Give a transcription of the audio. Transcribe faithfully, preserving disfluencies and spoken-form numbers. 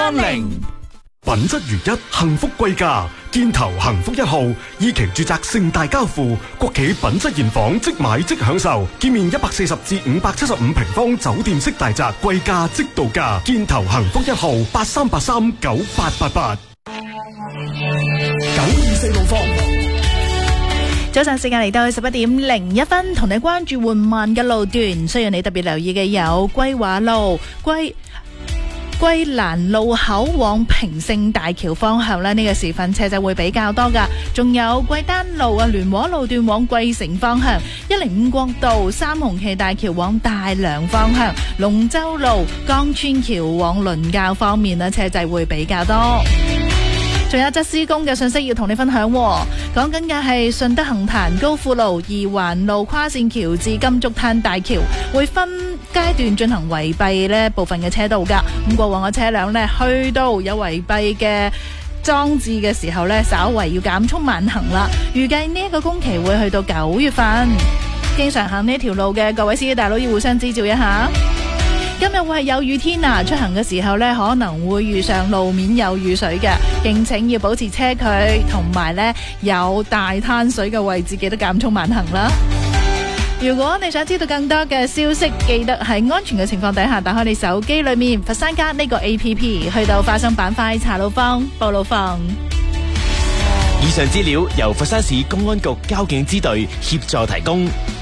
三零。 品質如一，幸福貴價。建頭幸福一號二期住宅盛大交付，國企品質現房即買即享受，建面一百四十至五百七十五平方酒店式大宅，貴價即到價。建頭幸福一號八三八三九八八八九二四路方。 早上時間嚟到十一點零一分，同你關注緩慢嘅路段，需要你特別留意嘅有歸華路、歸歸蘭路口往平勝大橋方向呢，呢個時分車就會比較多噶。仲有桂丹路啊、聯和路段往桂城方向，一零五國道三紅旗大橋往大良方向，龍舟路江村橋往倫教方面呢，車就會比較多。仲有則施工嘅信息要同你分享，講緊嘅係順德恆壇高富路二環路跨線橋至金竹灘大橋，會分階段進行圍蔽呢部分嘅車道噶。咁過往嘅車輛呢，去到有圍蔽嘅裝置嘅時候呢，稍為要減速慢行啦。預計呢一個工期會去到九月份。經常行呢條路嘅各位司機大佬要互相指照一下。今日會係有雨天啊，出行嘅時候呢，可能會遇上路面有雨水嘅，敬請要保持車距，同埋呢有大灘水嘅位置記得減速慢行啦。如果你想知道更多嘅消息，記得喺安全嘅情況底下打開你手機裏面佛山家呢個 A P P， 去到發生板塊查路方報路方。 以上資料由佛山市公安局交警支隊協助提供。